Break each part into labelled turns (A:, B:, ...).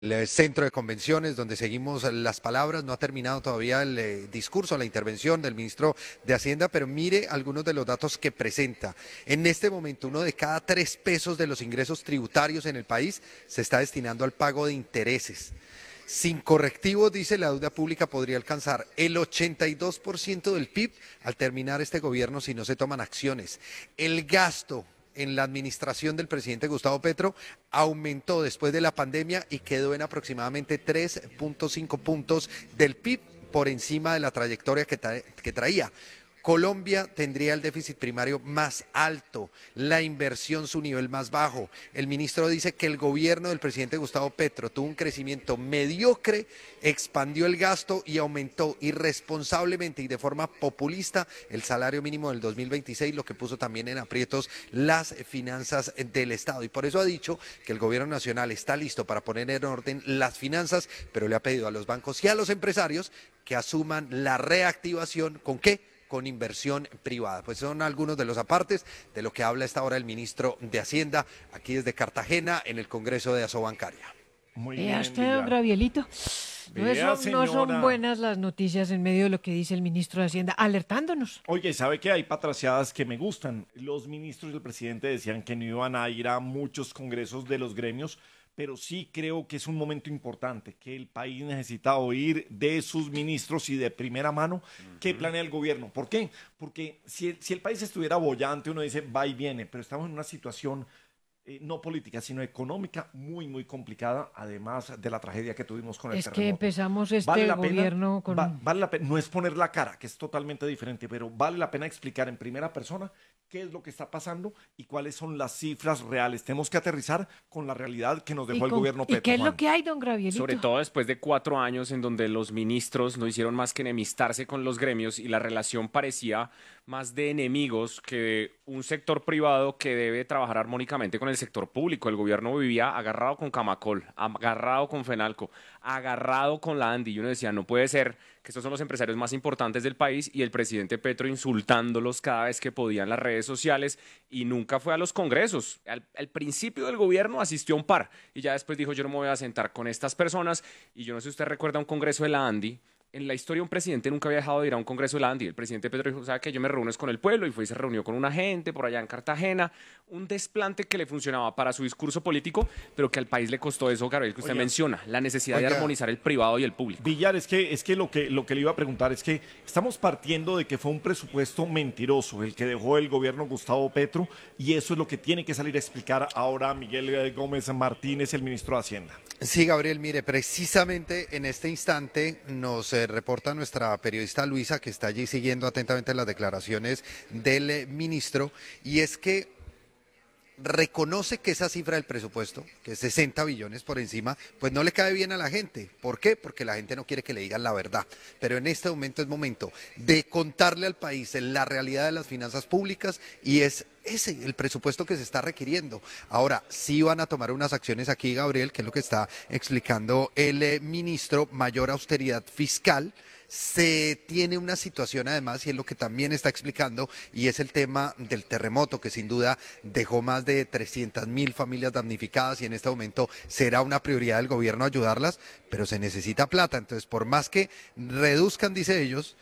A: el centro de convenciones donde seguimos las palabras. No ha terminado todavía el discurso, la intervención del ministro de Hacienda, pero mire algunos de los datos que presenta. En este momento, 1 de cada 3 pesos de los ingresos tributarios en el país se está destinando al pago de intereses. Sin correctivos, dice, la deuda pública podría alcanzar el 82% del PIB al terminar este gobierno si no se toman acciones. El gasto en la administración del presidente Gustavo Petro aumentó después de la pandemia y quedó en aproximadamente 3,5 puntos del PIB por encima de la trayectoria que traía. Colombia tendría el déficit primario más alto, la inversión su nivel más bajo. El ministro dice que el gobierno del presidente Gustavo Petro tuvo un crecimiento mediocre, expandió el gasto y aumentó irresponsablemente y de forma populista el salario mínimo del 2026, lo que puso también en aprietos las finanzas del Estado. Y por eso ha dicho que el gobierno nacional está listo para poner en orden las finanzas, pero le ha pedido a los bancos y a los empresarios que asuman la reactivación. ¿Con qué? Con inversión privada. Pues son algunos de los apartes de lo que habla a esta hora el ministro de Hacienda, aquí desde Cartagena, en el Congreso de Asobancaria.
B: Muy
C: Vea
B: bien,
C: usted, don
B: Villar.
C: Gravielito.
B: Vea,
C: No son
B: señora.
C: buenas las noticias en medio de lo que dice el ministro de Hacienda, alertándonos.
B: Oye, ¿sabe qué? Hay patraciadas que me gustan. Los ministros y el presidente decían que no iban a ir a muchos congresos de los gremios, pero sí creo que es un momento importante, que el país necesita oír de sus ministros y de primera mano qué planea el gobierno. ¿Por qué? Porque si el país estuviera bollante, uno dice va y viene, pero estamos en una situación no política, sino económica muy, muy complicada, además de la tragedia que tuvimos con el
C: Es que
B: terremoto.
C: empezamos
B: Vale
C: este
B: la pena,
C: gobierno con...
B: vale la pena, no es poner la cara, que es totalmente diferente, pero vale la pena explicar en primera persona qué es lo que está pasando y cuáles son las cifras reales. Tenemos que aterrizar con la realidad que nos dejó el gobierno
C: ¿Y
B: Petro,
C: qué es lo
B: Juan.
C: que hay, don
D: Sobre
C: Gravielito?
D: todo después de 4 años en donde los ministros no hicieron más que enemistarse con los gremios y la relación parecía más de enemigos que de un sector privado que debe trabajar armónicamente con el sector público. El gobierno vivía agarrado con Camacol, agarrado con Fenalco, agarrado con la ANDI. Y uno decía, no puede ser que estos son los empresarios más importantes del país y el presidente Petro insultándolos cada vez que podía en las redes sociales y nunca fue a los congresos. Al principio del gobierno asistió a un par y ya después dijo, yo no me voy a sentar con estas personas. Y yo no sé si usted recuerda un congreso de la ANDI. En la historia un presidente nunca había dejado de ir a un congreso de la ANDI. El presidente Petro dijo, ¿sabe qué? Yo me reúno es con el pueblo y fue y se reunió con una gente por allá en Cartagena. Un desplante que le funcionaba para su discurso político, pero que al país le costó eso, Gabriel, que usted
B: Oye,
D: menciona, la necesidad de
A: Oiga,
D: armonizar el privado y el público.
B: Villar, es que lo que le iba a preguntar es que estamos partiendo de que fue un presupuesto mentiroso el que dejó el gobierno Gustavo Petro y eso es lo que tiene que salir a explicar ahora Miguel Gómez Martínez, el ministro de Hacienda.
A: Sí, Gabriel, mire, precisamente en este instante nos reporta nuestra periodista Luisa, que está allí siguiendo atentamente las declaraciones del ministro, y es que reconoce que esa cifra del presupuesto, que es 60 billones por encima, pues no le cae bien a la gente. ¿Por qué? Porque la gente no quiere que le digan la verdad. Pero en este momento es momento de contarle al país la realidad de las finanzas públicas y es ese el presupuesto que se está requiriendo. Ahora, sí van a tomar unas acciones aquí, Gabriel, que es lo que está explicando el ministro, mayor austeridad fiscal. Se tiene una situación además, y es lo que también está explicando, y es el tema del terremoto, que sin duda dejó más de 300.000 familias damnificadas y en este momento será una prioridad del gobierno ayudarlas, pero se necesita plata. Entonces, por más que reduzcan, dice ellos,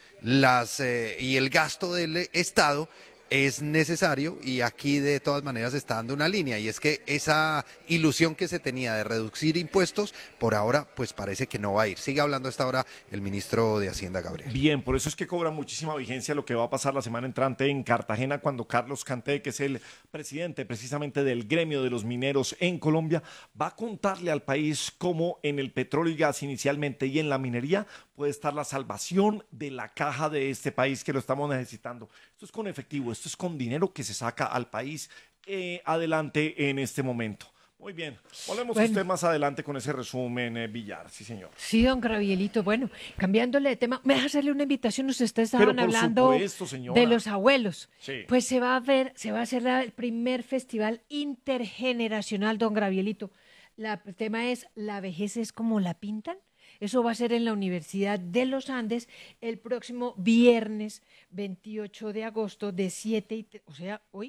A: y el gasto del Estado, es necesario y aquí de todas maneras está dando una línea y es que esa ilusión que se tenía de reducir impuestos por ahora pues parece que no va a ir. Sigue hablando a esta hora el ministro de Hacienda, Gabriel.
B: Bien, por eso es que cobra muchísima vigencia lo que va a pasar la semana entrante en Cartagena cuando Carlos Canté, que es el presidente precisamente del gremio de los mineros en Colombia, va a contarle al país cómo en el petróleo y gas inicialmente y en la minería puede estar la salvación de la caja de este país que lo estamos necesitando. Esto es con efectivo, esto es con dinero que se saca al país adelante en este momento. Muy bien, volvemos a
C: Bueno,
B: usted más adelante con ese resumen, Villar, sí señor.
C: sí, don Gravielito. Bueno, cambiándole de tema, me deja hacerle una invitación. Ustedes
B: Pero
C: estaban
B: por
C: hablando
B: supuesto,
C: de
B: señora.
C: los abuelos.
B: Sí.
C: Pues se va a hacer el primer festival intergeneracional, don Gravielito. El tema es, ¿la vejez es como la pintan? Eso va a ser en la Universidad de los Andes el próximo viernes 28 de agosto de 7 o sea, hoy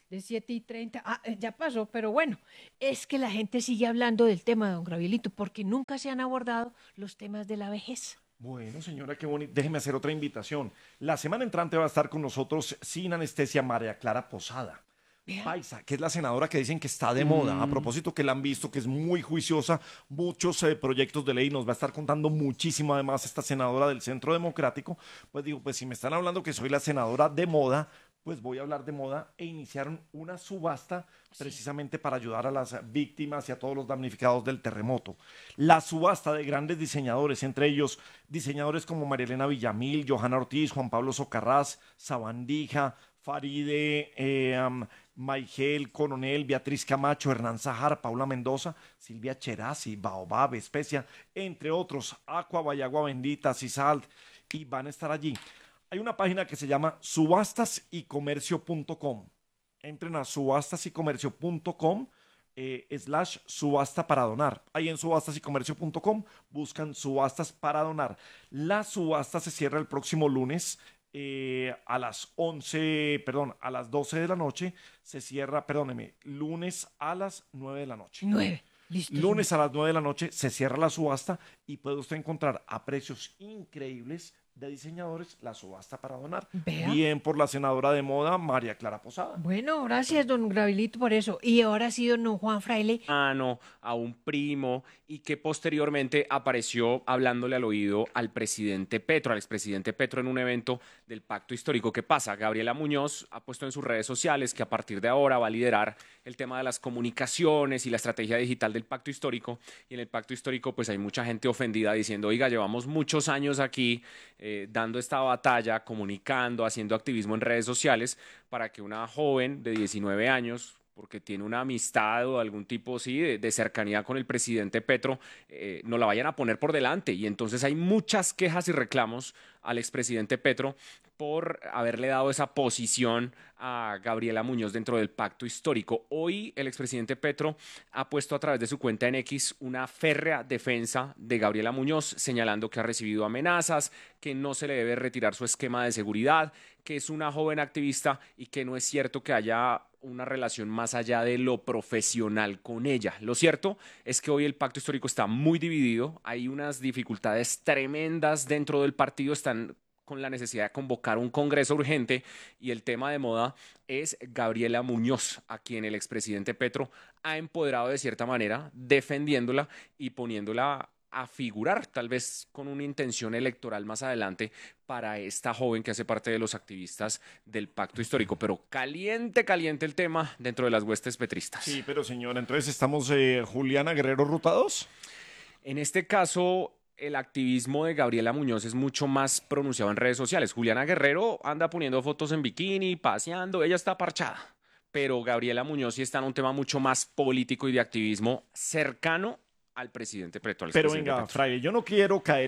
C: de 7:30. Ya pasó, pero bueno, es que la gente sigue hablando del tema, don Gabrielito, porque nunca se han abordado los temas de la vejez.
B: Bueno, señora, qué bonito. Déjeme hacer otra invitación. La semana entrante va a estar con nosotros sin anestesia María Clara Posada.
C: Vea.
B: Paisa, que es la senadora que dicen que está de moda. A propósito que la han visto, que es muy juiciosa, muchos proyectos de ley, nos va a estar contando muchísimo además esta senadora del Centro Democrático. Pues digo, pues si me están hablando que soy la senadora de moda, pues voy a hablar de moda e iniciaron una subasta precisamente para ayudar a las víctimas y a todos los damnificados del terremoto. La subasta de grandes diseñadores, entre ellos diseñadores como María Elena Villamil, Johanna Ortiz, Juan Pablo Socarrás, Sabandija, Faride, Maigel, Coronel, Beatriz Camacho, Hernán Zajar, Paula Mendoza, Silvia Cherasi, Baobab, Especia, entre otros, Aqua, Bayagua Bendita, Cisalt, y van a estar allí. Hay una página que se llama subastasycomercio.com. Entren a subastasycomercio.com / subasta para donar. Ahí en subastasycomercio.com buscan subastas para donar. La subasta se cierra el próximo lunes a las 12 de la noche. Se cierra, perdóneme, lunes a las 9 de la noche.
C: 9. Listo.
B: Lunes a las 9 de la noche se cierra la subasta y puede usted encontrar a precios increíbles de diseñadores la subasta para donar.
C: Vea.
B: Bien por la senadora de moda María Clara Posada.
C: Bueno, gracias, don Gabrielito, por eso. Y ahora sí, don Juan Fraile.
D: A un primo, y que posteriormente apareció hablándole al oído al presidente Petro, al expresidente Petro, en un evento del Pacto Histórico. ¿Qué pasa? Gabriela Muñoz ha puesto en sus redes sociales que a partir de ahora va a liderar el tema de las comunicaciones y la estrategia digital del Pacto Histórico. Y en el Pacto Histórico pues hay mucha gente ofendida diciendo, oiga, llevamos muchos años aquí dando esta batalla, comunicando, haciendo activismo en redes sociales para que una joven de 19 años, porque tiene una amistad o algún tipo sí, de cercanía con el presidente Petro, no la vayan a poner por delante. Y entonces hay muchas quejas y reclamos al expresidente Petro por haberle dado esa posición a Gabriela Muñoz dentro del Pacto Histórico. Hoy el expresidente Petro ha puesto a través de su cuenta en X una férrea defensa de Gabriela Muñoz, señalando que ha recibido amenazas, que no se le debe retirar su esquema de seguridad, que es una joven activista y que no es cierto que haya una relación más allá de lo profesional con ella. Lo cierto es que hoy el Pacto Histórico está muy dividido, hay unas dificultades tremendas dentro del partido, están con la necesidad de convocar un congreso urgente y el tema de moda es Gabriela Muñoz, a quien el expresidente Petro ha empoderado de cierta manera, defendiéndola y poniéndola a figurar, tal vez con una intención electoral más adelante para esta joven que hace parte de los activistas del Pacto Histórico. Pero caliente, caliente el tema dentro de las huestes petristas.
B: Sí, pero señora, entonces estamos Juliana Guerrero Ruta 2.
D: En este caso, el activismo de Gabriela Muñoz es mucho más pronunciado en redes sociales. Juliana Guerrero anda poniendo fotos en bikini, paseando, ella está parchada. Pero Gabriela Muñoz sí está en un tema mucho más político y de activismo cercano al presidente Petro.
B: Pero venga, Fraile, yo no quiero caer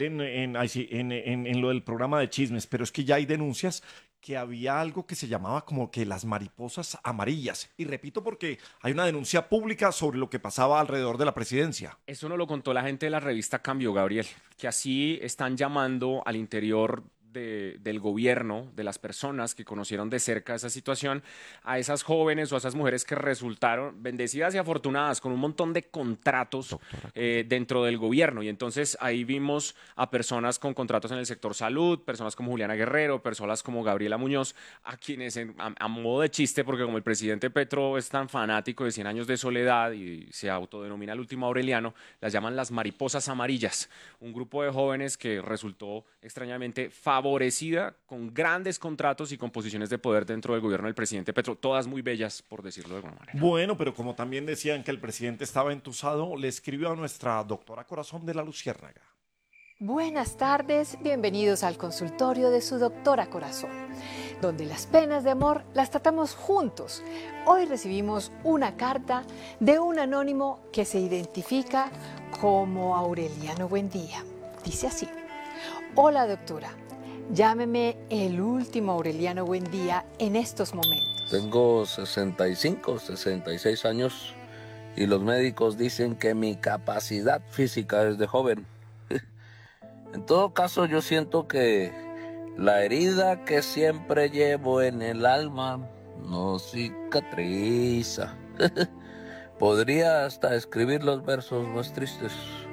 B: en lo del programa de chismes, pero es que ya hay denuncias que había algo que se llamaba como que las mariposas amarillas. Y repito porque hay una denuncia pública sobre lo que pasaba alrededor de la presidencia.
D: Eso nos lo contó la gente de la revista Cambio, Gabriel, que así están llamando al interior del gobierno, de las personas que conocieron de cerca esa situación, a esas jóvenes o a esas mujeres que resultaron bendecidas y afortunadas con un montón de contratos dentro del gobierno. Y entonces ahí vimos a personas con contratos en el sector salud, personas como Juliana Guerrero, personas como Gabriela Muñoz, a quienes a modo de chiste, porque como el presidente Petro es tan fanático de 100 años de soledad y se autodenomina el último Aureliano, las llaman las mariposas amarillas, un grupo de jóvenes que resultó extrañamente favorecida con grandes contratos y con posiciones de poder dentro del gobierno del presidente Petro, todas muy bellas, por decirlo de alguna manera.
B: Bueno, pero como también decían que el presidente estaba entusado, le escribió a nuestra doctora Corazón de la Luciérnaga.
E: Buenas tardes, bienvenidos al consultorio de su doctora Corazón, donde las penas de amor las tratamos juntos. Hoy recibimos una carta de un anónimo que se identifica como Aureliano Buendía. Dice así: hola doctora, llámeme el último Aureliano Buendía en estos momentos.
F: Tengo 65, 66 años y los médicos dicen que mi capacidad física es de joven. En todo caso, yo siento que la herida que siempre llevo en el alma no cicatriza. Podría hasta escribir los versos más tristes.